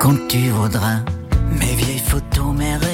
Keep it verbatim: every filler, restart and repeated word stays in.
quand tu voudras. Mes vieilles photos, mes rêves